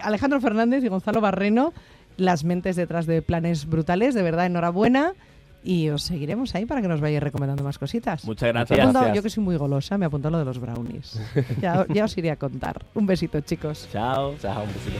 Alejandro Fernández y Gonzalo Barreno, las mentes detrás de Planes Brutales. De verdad, enhorabuena. Y os seguiremos ahí para que nos vayáis recomendando más cositas. Muchas gracias. Yo que soy muy golosa, me he apuntado lo de los brownies. Ya os iré a contar. Un besito, chicos. Chao. Chao, un besito.